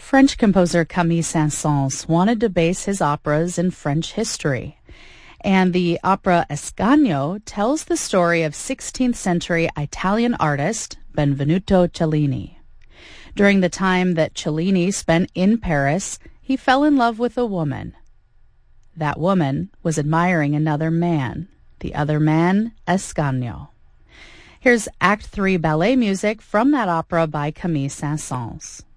French composer Camille Saint-Saëns wanted to base his operas in French history, and the opera Ascanio tells the story of 16th century Italian artist Benvenuto Cellini. During the time that Cellini spent in Paris, he fell in love with a woman. That woman was admiring another man, the other man, Ascanio. Here's Act 3 ballet music from that opera by Camille Saint-Saëns.